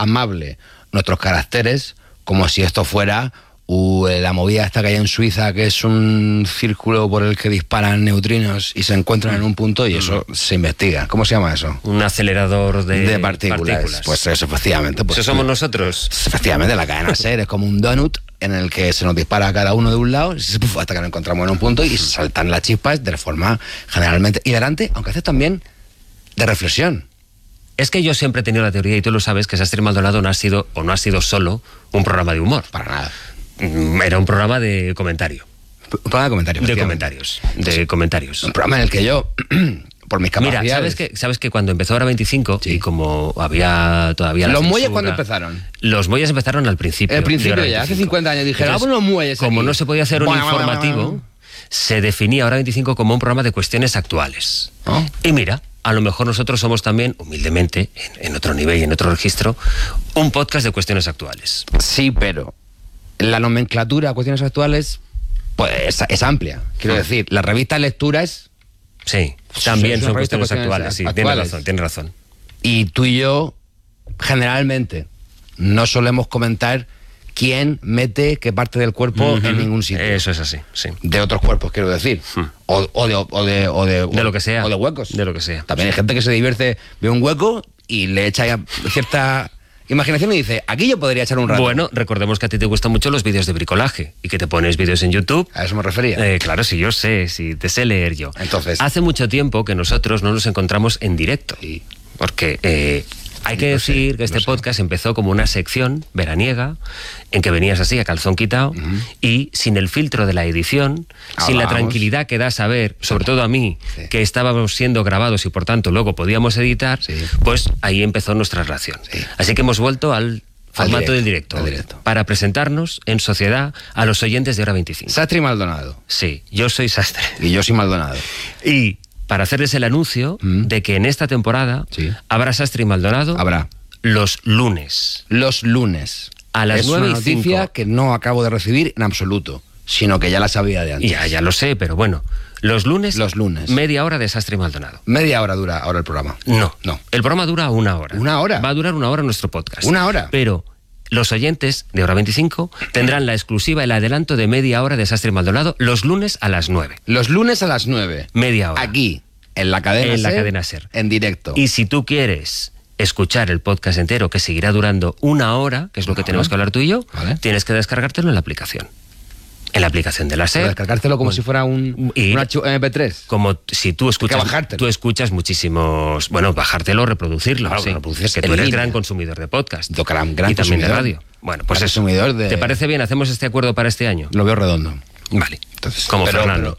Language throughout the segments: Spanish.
amable nuestros caracteres, como si esto fuera la movida esta que hay en Suiza, que es un círculo por el que disparan neutrinos y se encuentran en un punto y eso se investiga. ¿Cómo se llama eso? Un acelerador de partículas. Pues eso, efectivamente. Pues, eso somos nosotros. Efectivamente, la cadena SER es como un donut en el que se nos dispara a cada uno de un lado hasta que nos encontramos en un punto y saltan las chispas de forma generalmente hilarante, aunque a veces también de reflexión. Es que yo siempre he tenido la teoría, y tú lo sabes, que Sastre y Maldonado no ha sido solo un programa de humor. Para nada. Era un programa de comentario. Un programa de comentarios. De comentarios. Un programa en el que yo, por mis capacidades... Mira, ¿sabes que cuando empezó Hora 25, y como había todavía la ¿Los censura, muelles cuándo empezaron? Los muelles empezaron al principio. El principio ya, hace 50 años dijeron, pues los muelles como aquí. No se podía hacer un informativo, se definía Hora 25 como un programa de cuestiones actuales. ¿Oh? Y mira, a lo mejor nosotros somos también, humildemente, en otro nivel y en otro registro, un podcast de cuestiones actuales. Sí, pero la nomenclatura de cuestiones actuales pues es amplia. Quiero decir, la revista Lecturas... Sí, también son cuestiones actuales. Sí, tienes razón. Y tú y yo, generalmente, no solemos comentar quién mete qué parte del cuerpo en ningún sitio. Eso es así, sí. De otros cuerpos, quiero decir. O de lo que sea. O de huecos. De lo que sea. También hay gente que se divierte, ve un hueco y le echa cierta imaginación y dice, aquí yo podría echar un rato. Bueno, recordemos que a ti te gustan mucho los vídeos de bricolaje y que te pones vídeos en YouTube. A eso me refería. Claro, sí, yo sé, sí, te sé leer yo. Entonces, hace mucho tiempo que nosotros no nos encontramos en directo. Sí. Porque hay que decir que este podcast empezó como una sección veraniega en que venías así a calzón quitado y sin el filtro de la edición, sin la tranquilidad que da saber, sobre todo a mí, que estábamos siendo grabados y por tanto luego podíamos editar, pues ahí empezó nuestra relación. Así que hemos vuelto al formato del directo, para presentarnos en sociedad a los oyentes de Hora 25. Sastre y Maldonado. Sí, yo soy Sastre. Y yo soy Maldonado. Y para hacerles el anuncio de que en esta temporada habrá Sastre y Maldonado. Habrá. Los lunes. Los lunes. A las 9:05. Es una noticia que no acabo de recibir en absoluto, sino que ya la sabía de antes. Ya lo sé, pero bueno. Los lunes. Media hora de Sastre y Maldonado. Media hora dura ahora el programa. No. El programa dura 1 hora. ¿1 hora? Va a durar 1 hora nuestro podcast. 1 hora. Pero los oyentes de Hora 25 tendrán la exclusiva, el adelanto de media hora de Sastre y Maldonado los lunes a las 9. Los lunes a las 9. Media hora. Aquí, en la cadena SER. En directo. Y si tú quieres escuchar el podcast entero, que seguirá durando 1 hora, que es lo que tenemos que hablar tú y yo, tienes que descargártelo en la aplicación. En la aplicación de la SER. Descargártelo como si fuera un archivo MP3. Como si tú escuchas muchísimos... Bueno, bajártelo, reproducirlo. Claro, que tú eres gran consumidor de podcast. Yo gran y también consumidor. de radio. Bueno, pues eso. ¿Te parece bien? ¿Hacemos este acuerdo para este año? Lo veo redondo. Vale. Entonces, como Fernando.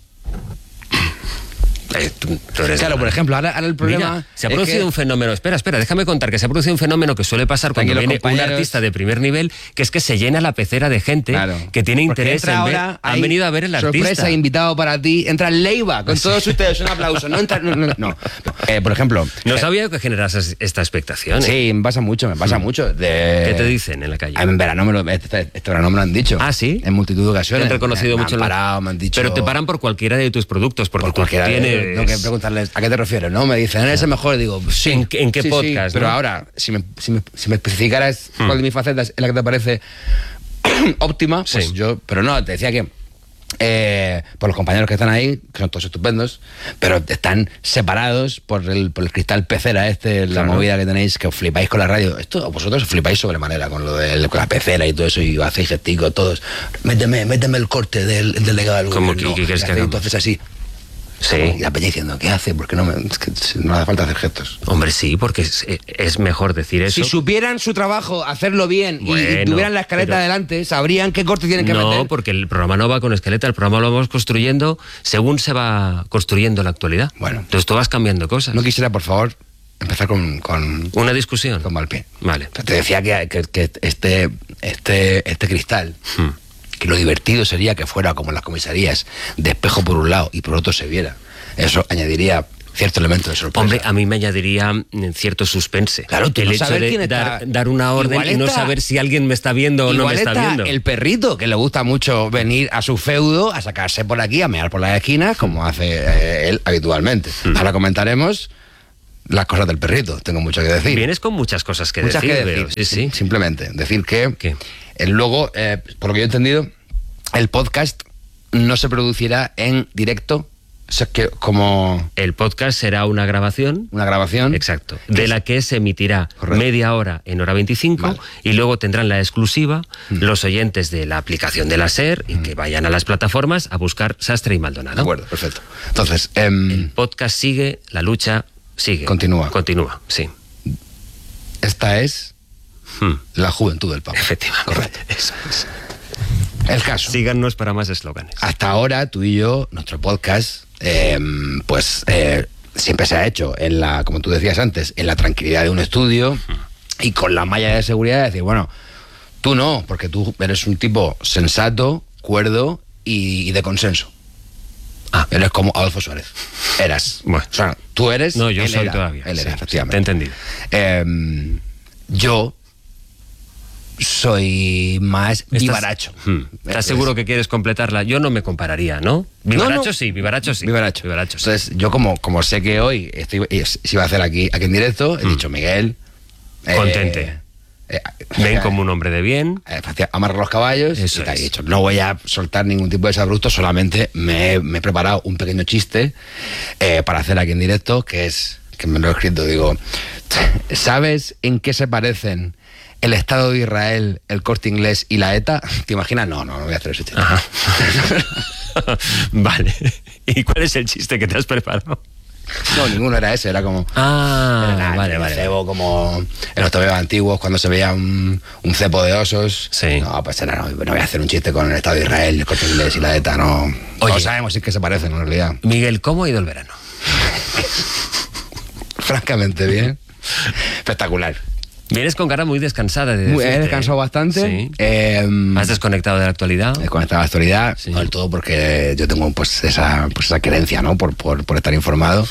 Tú eres claro, por ejemplo, ahora el problema... Mira, se ha producido un fenómeno... Espera, déjame contar que se ha producido un fenómeno que suele pasar cuando viene un artista de primer nivel, que es que se llena la pecera de gente que tiene interés en ver... Han venido a ver el artista. Sorpresa, invitado para ti. Entra Leiva, con todos ustedes, un aplauso. No entra... No. Por ejemplo... No sabía que generas esta expectación. Sí, me pasa mucho. ¿Qué te dicen en la calle? En verano este verano me lo han dicho. ¿Ah, sí? En multitud de ocasiones. Te han reconocido mucho. Me han dicho... Pero te paran por cualquiera de tus productos, porque por cualquiera tienes... Tengo que preguntarles, ¿a qué te refieres? ¿No? Me dicen, ¿eres el mejor? Digo, sí. ¿En qué podcast? Pero ¿no? ahora, si me especificaras cuál de mis facetas es la que te parece óptima, pues yo... Pero no, te decía que por los compañeros que están ahí, que son todos estupendos, pero están separados por el cristal pecera la movida que tenéis, que os flipáis con la radio. Esto vosotros os flipáis sobremanera con con la pecera y todo eso, y hacéis gesticos todos. Méteme el corte del delegado del gobierno. ¿Cómo que quieres que hagamos? Entonces así. Sí. Y la peña diciendo, ¿qué hace? Porque es que no hace falta hacer gestos. Hombre, sí, porque es mejor decir eso. Si supieran su trabajo, hacerlo bien, y tuvieran la escaleta adelante, sabrían qué corte tienen que meter. No, porque el programa no va con escaleta, el programa lo vamos construyendo según se va construyendo la actualidad. Bueno. Entonces tú vas cambiando cosas. No quisiera, por favor, empezar con una discusión. Con mal pie. Vale. Te decía que este cristal... que lo divertido sería que fuera como en las comisarías, de espejo por un lado y por otro se viera. Eso añadiría cierto elemento de sorpresa. Hombre, a mí me añadiría cierto suspense. Claro, tú el no hecho saber de quién está... dar una orden y no saber si alguien me está viendo o no me está viendo. El perrito, que le gusta mucho venir a su feudo, a sacarse por aquí, a mear por las esquinas, como hace él habitualmente. Ahora comentaremos las cosas del perrito, tengo mucho que decir. Vienes con muchas cosas que decir. Pero, sí. Simplemente decir que luego, por lo que yo he entendido, el podcast no se producirá en directo. O sea, que como... El podcast será una grabación. Una grabación. Exacto. De la que se emitirá media hora en hora 25 y luego tendrán la exclusiva los oyentes de la aplicación de la SER y que vayan a las plataformas a buscar Sastre y Maldonado. De acuerdo, perfecto. Entonces... el podcast sigue, la lucha sigue. Continúa, sí. Esta es la juventud del Papa. Efectivamente. Correcto. Eso es. El caso. Síganos para más eslóganes. Hasta ahora, tú y yo, nuestro podcast... siempre se ha hecho en la, como tú decías antes, en la tranquilidad de un estudio y con la malla de seguridad de decir, bueno, tú no, porque tú eres un tipo sensato, cuerdo y de consenso. Eres como Adolfo Suárez. Eras. Bueno. O sea, tú eres. No, yo soy era, todavía. Él era, sí, efectivamente. Te he entendido. Yo soy más vivaracho. ¿Estás seguro que quieres completarla? Yo no me compararía, ¿no? Vivaracho sí, vivaracho sí. Vivaracho sí. Entonces, yo como sé que hoy se iba a hacer aquí en directo, he dicho, Miguel... contente. Ven como un hombre de bien. Amarra los caballos. Eso y te he es. dicho, no voy a soltar ningún tipo de sabruto, solamente me he preparado un pequeño chiste para hacer aquí en directo, que me lo he escrito, digo, ¿sabes en qué se parecen el Estado de Israel, el Corte Inglés y la ETA? ¿Te imaginas? No voy a hacer ese chiste. Vale. ¿Y cuál es el chiste que te has preparado? No, ninguno era ese, era como... vale. Cebo, como en los tobeos antiguos, cuando se veía un cepo de osos. Sí. No, pues no voy a hacer un chiste con el Estado de Israel, el Corte Inglés y la ETA, no. Oye, no sabemos si es que se parecen, en realidad. Miguel, ¿cómo ha ido el verano? Francamente bien. Espectacular. Vienes con cara muy descansada. He descansado bastante. Sí. ¿Has desconectado de la actualidad? He desconectado de la actualidad, sí. No del todo porque yo tengo esa querencia, ¿no? Por estar informado.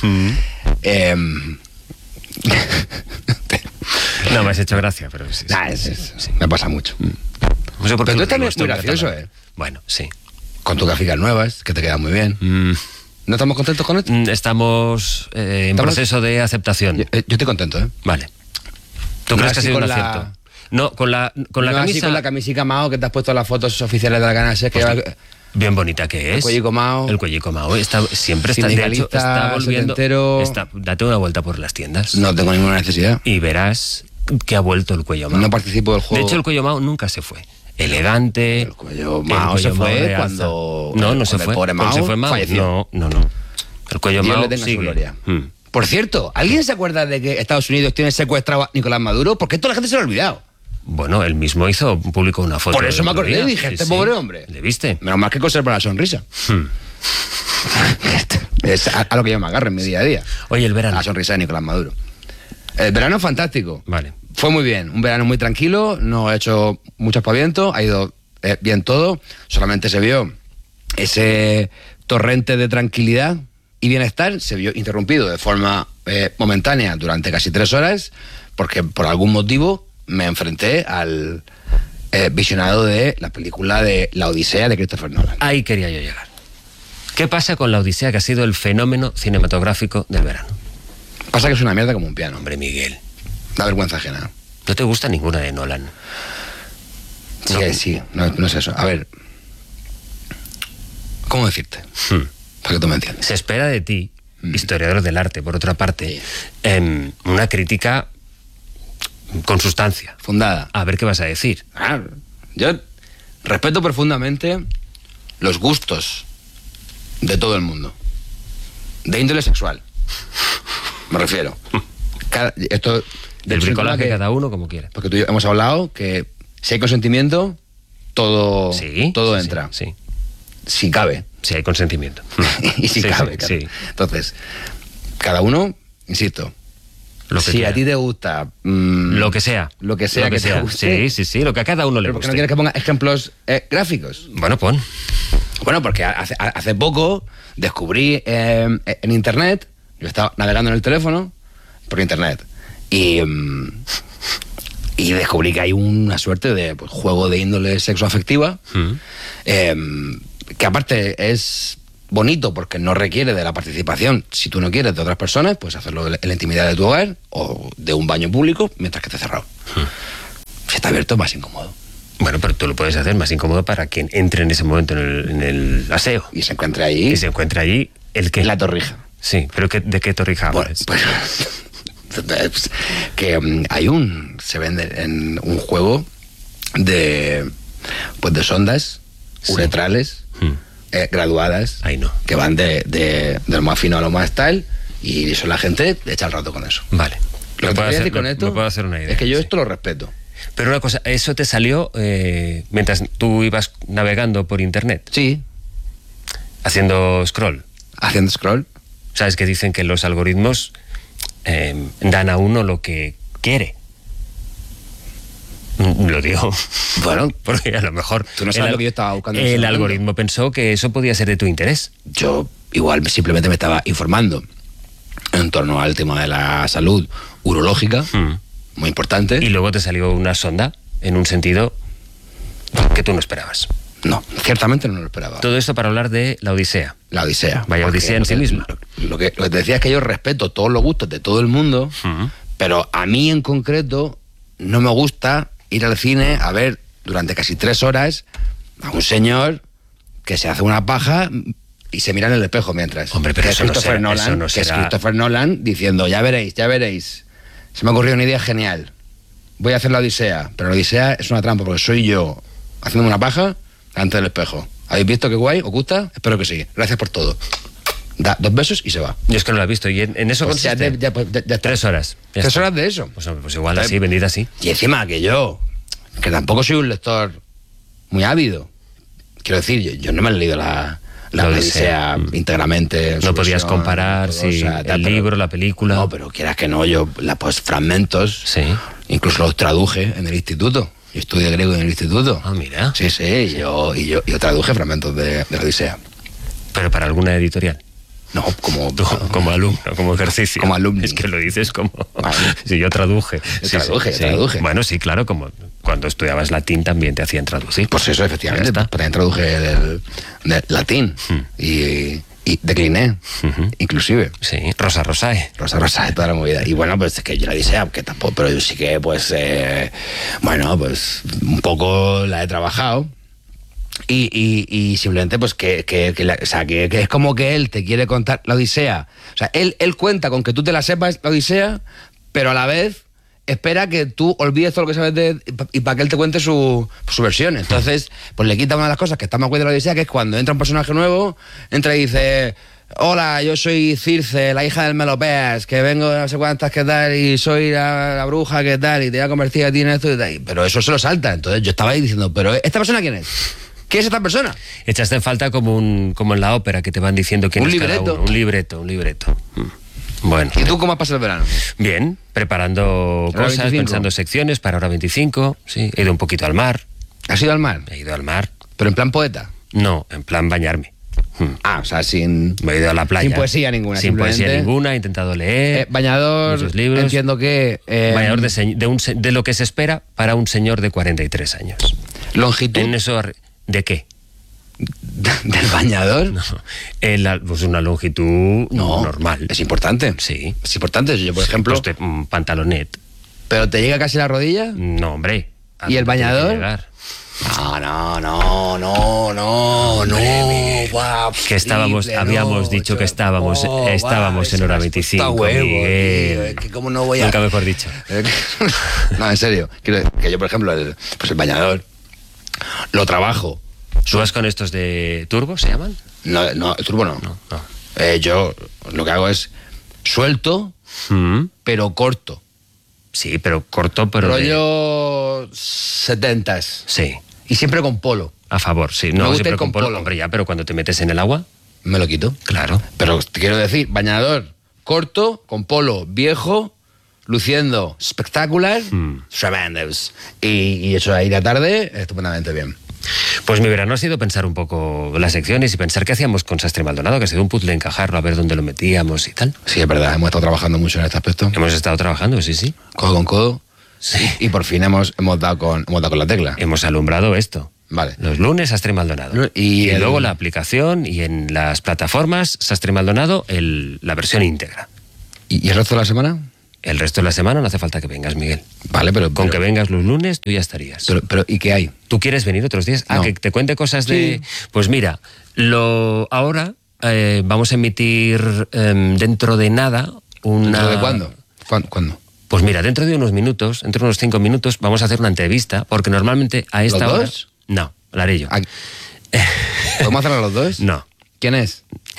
No, me has hecho gracia, pero sí. Me pasa mucho. No sé por qué. Pero tú también es muy gracioso, Bueno, sí. Con tus gráficas nuevas, que te quedan muy bien. ¿No estamos contentos con esto? Estamos en proceso de aceptación. Yo estoy contento, ¿eh? Vale. ¿Tú crees que ha sido un acierto? No, con la camisa... Así con la camisica Mao, que te has puesto las fotos oficiales de la Cadena SER, que bien bonita que es. El cuellico Mao. El cuellico Mao. Siempre está, de hecho, está volviendo... Date una vuelta por las tiendas. No tengo ninguna necesidad. Y verás que ha vuelto el cuello Mao. No participo del juego. De hecho, el cuello Mao nunca se fue. Elegante. El cuello Mao se fue cuando... No se fue. El pobre Mao se fue Mao. Falleció. No. El cuello Dios Mao le tenga sigue. su gloria. Por cierto, ¿alguien se acuerda de que Estados Unidos tiene secuestrado a Nicolás Maduro? Porque esto la gente se lo ha olvidado. Bueno, él mismo publicó una foto. Por eso me acordé y dije, este pobre hombre. ¿Le viste? Menos mal que conserva la sonrisa. Es a lo que yo me agarro en mi día a día. Oye, el verano. La sonrisa de Nicolás Maduro. El verano es fantástico. Vale. Fue muy bien. Un verano muy tranquilo, no he hecho mucho aspaviento, ha ido bien todo. Solamente se vio ese torrente de tranquilidad y bienestar, se vio interrumpido de forma momentánea durante casi 3 horas, porque por algún motivo me enfrenté al visionado de la película de La Odisea de Christopher Nolan. Ahí quería yo llegar. ¿Qué pasa con La Odisea, que ha sido el fenómeno cinematográfico del verano? Pasa que es una mierda como un piano. Hombre, Miguel. Da vergüenza ajena. ¿No te gusta ninguna de Nolan? Sí, no es eso. A ver, ¿cómo decirte? Para que tú me entiendas. Se espera de ti, historiador del arte, por otra parte, una crítica con sustancia. Fundada. A ver qué vas a decir. Yo respeto profundamente los gustos de todo el mundo. De índole sexual. Me refiero. Esto del bricolaje cada uno como quiera. Porque tú y yo hemos hablado que si hay consentimiento, todo entra. Sí. Si cabe. Si hay consentimiento. Y si cabe. Sí. Entonces, cada uno, insisto, si a ti te gusta... lo que sea. Lo que sea que te guste. Sí, lo que a cada uno le guste. ¿Por qué no quieres que ponga ejemplos gráficos? Bueno, pon. Bueno, porque hace poco descubrí en internet, yo estaba navegando en el teléfono por internet, y descubrí que hay una suerte de juego de índole sexoafectiva, que aparte es bonito porque no requiere de la participación, si tú no quieres, de otras personas, pues hacerlo en la intimidad de tu hogar o de un baño público mientras que esté cerrado. Si está abierto es más incómodo. Bueno, pero tú lo puedes hacer más incómodo para quien entre en ese momento en el aseo. Y se encuentre allí. Y se encuentra allí el que... La torrija. Sí, pero ¿de qué torrija hablas? Pues que se vende en un juego de sondas uretrales graduadas. Ahí no. Que van de lo más fino a lo más tal, y eso la gente echa el rato con eso. Vale. Lo que te voy a decir con esto me puedo hacer una idea. es que yo esto lo respeto. Pero una cosa, ¿eso te salió mientras tú ibas navegando por internet? Sí. Haciendo scroll. Haciendo scroll. ¿Sabes que dicen que los algoritmos dan a uno lo que quiere? Lo digo. Bueno, porque a lo mejor... Tú no sabes lo que yo estaba buscando. El algoritmo pensó que eso podía ser de tu interés. Yo igual simplemente me estaba informando en torno al tema de la salud urológica, muy importante. Y luego te salió una sonda en un sentido que tú no esperabas. No, ciertamente no lo esperaba. Todo esto para hablar de la Odisea. La Odisea. Vaya Odisea en sí misma. Lo que te decía es que yo respeto todos los gustos de todo el mundo, pero a mí en concreto no me gusta ir al cine a ver durante casi 3 horas a un señor que se hace una paja y se mira en el espejo mientras. Hombre, pero eso no será, que es Christopher Nolan diciendo, ya veréis, se me ha ocurrido una idea genial, voy a hacer la Odisea, pero la Odisea es una trampa porque soy yo haciéndome una paja delante del espejo. ¿Habéis visto qué guay? ¿Os gusta? Espero que sí. Gracias por todo. Da 2 besos y se va. Yo es que no lo he visto. ¿Y en eso consiste? Ya 3 horas. 3 horas de eso. Pues igual así, vendida así. Y encima que yo, que tampoco soy un lector muy ávido, quiero decir, yo no me he leído la Odisea íntegramente. No podías comparar el libro, la película. No, pero quieras que no, yo pues fragmentos, sí. Incluso los traduje en el instituto. Yo estudié griego en el instituto. Ah, mira. Sí. Yo traduje fragmentos de la Odisea. ¿Pero para alguna editorial? No, como alumno, como ejercicio. Como alumno. Es que lo dices como... Sí, yo traduje. Traduje. Bueno, sí, claro, como cuando estudiabas latín también te hacían traducir. Pues eso, efectivamente. También traduje del latín. Y decliné, inclusive. Sí, Rosa Rosae, toda la movida. Y bueno, pues es que yo la Odisea, que tampoco, pero yo sí que, pues, pues un poco la he trabajado. Y simplemente pues que es como que él te quiere contar la Odisea. O sea, él cuenta con que tú te la sepas la Odisea, pero a la vez espera que tú olvides todo lo que sabes y para que él te cuente su versión. Entonces, pues le quita una de las cosas que está más guay de la Odisea, que es cuando entra un personaje nuevo, entra y dice: hola, yo soy Circe, la hija del Melopeas, que vengo de no sé cuántas, ¿qué tal? Y soy la bruja, ¿qué tal? Y te voy a convertir a ti en esto y tal. Pero eso se lo salta. Entonces yo estaba ahí diciendo: ¿pero esta persona quién es? ¿Qué es esta persona? Echaste en falta como en la ópera, que te van diciendo quién es cada uno. Un libreto. Bueno. ¿Y tú cómo has pasado el verano? Bien, preparando cosas, 25. Pensando secciones para Hora 25. Sí, he ido un poquito al mar. ¿Has ido al mar? He ido al mar. ¿Pero en plan poeta? No, en plan bañarme. O sea, sin... Me he ido a la playa. Sin poesía ninguna. Sin poesía ninguna, he intentado leer. Bañador, muchos libros. entiendo que... Bañador de lo que se espera para un señor de 43 años. ¿Longitud? En eso... ¿De qué? ¿Del bañador? No, pues una longitud normal. Es importante. Sí. Es importante. Yo, por ejemplo... Pues un pantalonet. ¿Pero te llega casi la rodilla? No, hombre. ¿Y el bañador? No. Wow, que habíamos dicho que estábamos en Hora 25. Es que cómo no voy a... Nunca mejor dicho. No, en serio. Quiero que yo, por ejemplo, el bañador lo trabajo. ¿Subas con estos de turbo, se llaman? No, turbo no. Yo lo que hago es suelto, pero corto. Sí, pero corto, pero... Rollo 70s. Sí. Y siempre con polo. A favor, sí. No, siempre con polo. Hombre, ya, pero cuando te metes en el agua... Me lo quito. Claro. Pero te quiero decir, bañador corto, con polo viejo, luciendo espectacular, tremendos. Y eso ahí la tarde, estupendamente bien. Pues mi verano ha sido pensar un poco las secciones y pensar qué hacíamos con Sastre Maldonado, que ha sido un puzzle encajarlo, a ver dónde lo metíamos y tal. Sí, es verdad, hemos estado trabajando mucho en este aspecto. Hemos estado trabajando, sí. Codo con codo. Sí. Y por fin hemos dado con la tecla. Hemos alumbrado esto. Vale. Los lunes, Sastre y Maldonado. Y luego la aplicación y en las plataformas, Sastre y Maldonado, la versión íntegra. ¿Y el resto de la semana? El resto de la semana no hace falta que vengas, Miguel. Vale, pero... Con que vengas los lunes, tú ya estarías. Pero ¿y qué hay? ¿Tú quieres venir otros días? No. Que te cuente cosas de... Sí. Pues mira, ahora vamos a emitir dentro de nada una... ¿Dentro de cuándo? ¿Cuándo? Pues mira, dentro de unos minutos, dentro de unos 5 minutos, vamos a hacer una entrevista, porque normalmente a esta hora... ¿Los dos? No, la haré yo. ¿Podemos hacerlo los dos? No. ¿Quién es?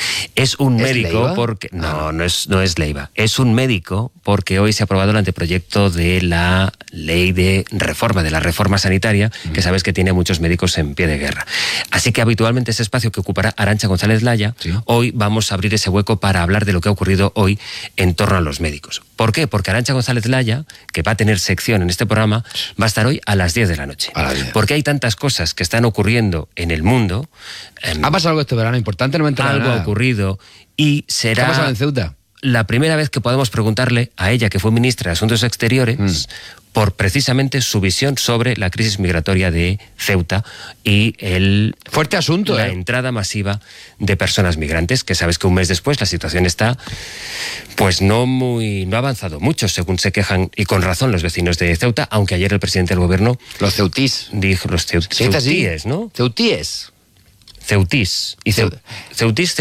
Es un ¿Es médico Leiva? porque... No es Leiva. Es un médico porque hoy se ha aprobado el anteproyecto de la ley de reforma, de la reforma sanitaria, que sabes que tiene a muchos médicos en pie de guerra. Así que habitualmente ese espacio que ocupará Arantxa González Laya, sí, hoy vamos a abrir ese hueco para hablar de lo que ha ocurrido hoy en torno a los médicos. ¿Por qué? Porque Arantxa González Laya, que va a tener sección en este programa, va a estar hoy a las 10 de la noche. A las 10. Porque hay tantas cosas que están ocurriendo en el mundo. ¿Ha pasado algo este verano importante? No me he enterado de Algo ha nada. ocurrido y ¿Qué será ha pasado en Ceuta? la primera vez que podemos preguntarle a ella, que fue ministra de Asuntos Exteriores, por precisamente su visión sobre la crisis migratoria de Ceuta y Fuerte asunto, la entrada masiva de personas migrantes, que sabes que un mes después la situación está pues no ha avanzado mucho, según se quejan, y con razón, los vecinos de Ceuta, aunque ayer el presidente del gobierno Los ceutís. dijo, los ceutíes, ¿no? Ceutíes. Ceutís. Y ceutíes.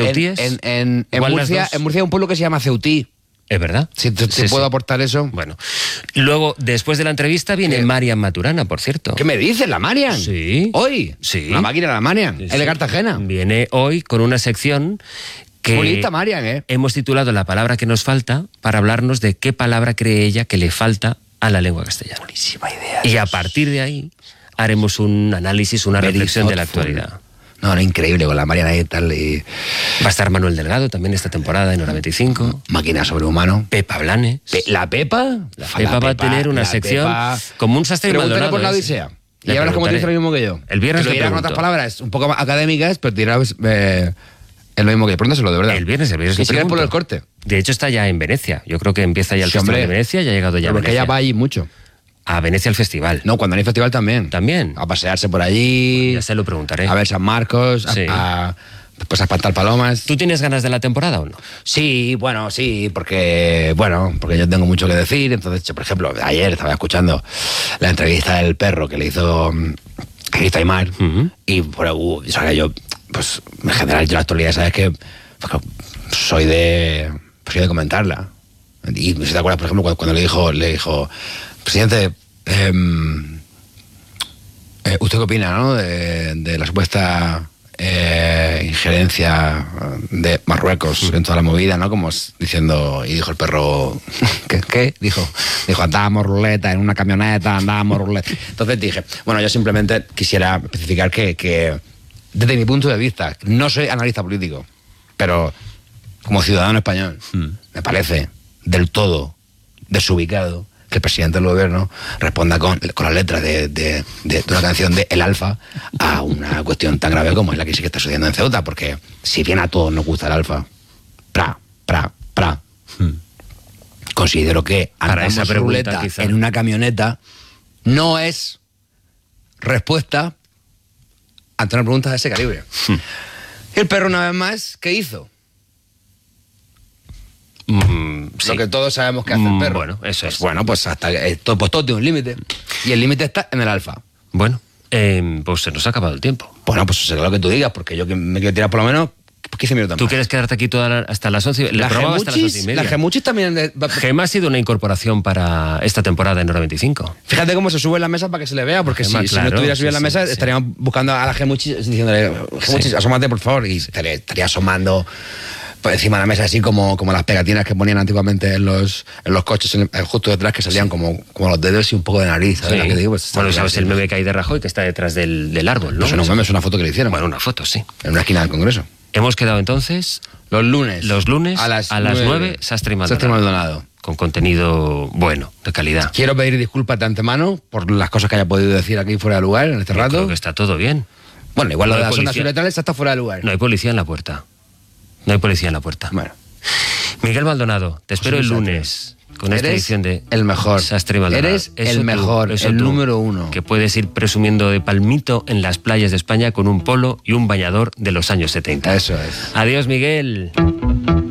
En Igual las Murcia, dos. en Murcia hay un pueblo que se llama Ceutí. ¿Es verdad? Si te Sí, puedo sí. aportar eso. Bueno, luego, después de la entrevista, viene ¿Qué? Marian Maturana, por cierto. ¿Qué me dices, la Marian? Sí. ¿Hoy? Sí. La máquina de la Marian. Sí, Es de sí. Cartagena. Viene hoy con una sección que Bonita Marian, ¿eh? hemos titulado La palabra que nos falta, para hablarnos de qué palabra cree ella que le falta a la lengua castellana. Buenísima idea. Y a partir de ahí haremos un análisis, una Very reflexión de la thoughtful. actualidad. No, increíble con la Marian ahí y tal. Y Va a estar Manuel Delgado también esta temporada en Hora 25. máquina sobrehumano. Pepa Blanes. ¿La Pepa? La Pepa va a tener una la sección Pepa. como un Sastre y Pregúntale Maldonado. por la ese. Odisea. Y Le hablas como te preguntaré. dice lo mismo que yo. El viernes que lo le dirás con pregunto. otras palabras un poco más académicas, pero dirás es lo mismo que yo. Pregúntaselo, de verdad. El viernes Y le si quieres pregunto. por el corte. De hecho está ya en Venecia. Yo creo que empieza ya el Sí, Festival hombre. de Venecia, ya ha llegado ya a Pero porque Venecia. ella va allí mucho. A Venecia el festival. No, cuando hay festival también. También. A pasearse por allí. Ya se lo preguntaré. A ver San Marcos. Sí. Pues a espantar palomas. ¿Tú tienes ganas de la temporada o no? Sí, porque yo tengo mucho que decir. Entonces, yo, por ejemplo, ayer estaba escuchando la entrevista del perro que le hizo Aymar. Y o sea, yo, pues en general, yo la actualidad, sabes que soy de comentarla. Y si te acuerdas, por ejemplo, cuando le dijo, presidente, ¿usted qué opina, no? De la supuesta injerencia de Marruecos en toda la movida, ¿no? Como diciendo, y dijo el perro, ¿qué? Dijo, andábamos ruleta en una camioneta, andábamos ruleta. Entonces dije, bueno, yo simplemente quisiera especificar que desde mi punto de vista, no soy analista político, pero como ciudadano español, me parece del todo desubicado que el presidente del gobierno responda con las letras de una canción de El Alfa a una cuestión tan grave como es la que sí que está sucediendo en Ceuta, porque si bien a todos nos gusta el Alfa, considero que Para esa andamos pregunta, ruleta quizá. en una camioneta no es respuesta ante una pregunta de ese calibre. Y el perro, una vez más, ¿qué hizo? Sí. Lo que todos sabemos que hace el perro. Bueno, eso es. Bueno, pues hasta pues todo tiene un límite. Y el límite está en el Alfa. Bueno, pues se nos ha acabado el tiempo. Bueno, pues será lo que tú digas, porque yo que me quiero tirar por lo menos 15 minutos ¿Tú más. quieres quedarte aquí hasta las 11? La programa hasta las 11:30. La Gemuchis también... Gema ha sido una incorporación para esta temporada en Hora 25. Fíjate cómo se sube en la mesa para que se le vea, porque Gema, si claro, no estuviera subida en la sí, mesa, sí. estaríamos buscando a la Gemuchis diciéndole, Gemuchis, asómate, por favor, y estaría asomando por encima de la mesa, así como las pegatinas que ponían antiguamente en los coches, justo detrás, que salían como los dedos y un poco de nariz. ¿Sabes Sí. lo que digo? Pues Bueno, estaría sabes así. el meme que hay de Rajoy, que está detrás del árbol, ¿no? No, no, es una foto que le hicieron. Bueno, una foto, sí. En una esquina del Congreso. Hemos quedado entonces Los lunes a las 9, Sastre y Maldonado. Sastre y Maldonado. Con contenido bueno, de calidad. Quiero pedir disculpas de antemano por las cosas que haya podido decir aquí fuera de lugar en este Yo rato. creo que está todo bien. Bueno, igual No lo de hay las ondas policía. uretrales está fuera de lugar. No hay policía en la puerta. No hay policía en la puerta. Bueno. Miguel Maldonado, te espero el lunes con esta edición de el mejor. Sastre y Maldonado. Eres el mejor, el número uno. Que puedes ir presumiendo de palmito en las playas de España con un polo y un bañador de los años 70. Eso es. Adiós, Miguel.